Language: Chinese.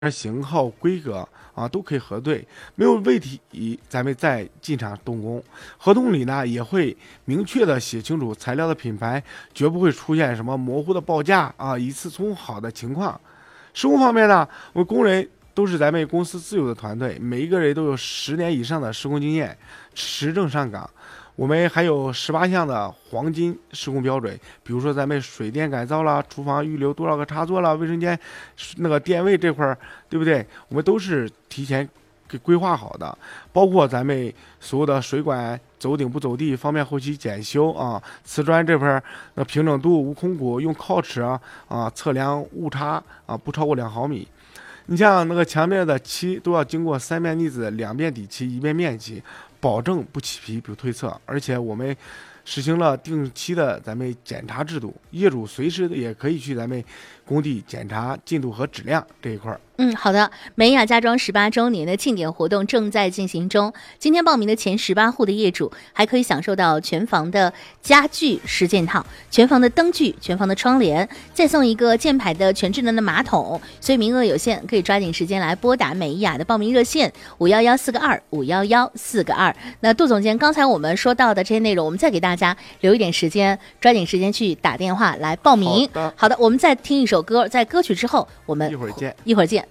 型号、规格啊都可以核对，没有问题，咱们再进场动工。合同里呢也会明确的写清楚材料的品牌，绝不会出现什么模糊的报价啊、一次充好的情况。施工方面呢，我们工人都是咱们公司自有的团队，每一个人都有10年以上的施工经验，持证上岗。我们还有18项的黄金施工标准，比如说咱们水电改造啦，厨房预留多少个插座啦，卫生间那个电位这块对不对？我们都是提前给规划好的，包括咱们所有的水管走顶不走地，方便后期检修啊。瓷砖这块那平整度、无空鼓用铐尺测量误差不超过2毫米。你像那个墙面的漆都要经过3面腻子、2遍底漆、1遍面漆，保证不起皮不褪色。而且我们实行了定期的咱们检查制度，业主随时也可以去咱们工地检查进度和质量这一块。 好的，美雅家装18周年的庆典活动正在进行中。今天报名的前18户的业主还可以享受到全房的家具10件套、全房的灯具、全房的窗帘，再送一个箭牌的全智能的马桶。所以名额有限，可以抓紧时间来拨打美雅的报名热线511-422-511-422。那杜总监，刚才我们说到的这些内容，我们再给大家留一点时间，抓紧时间去打电话来报名。好的，我们再听一首歌，在歌曲之后我们一会儿见。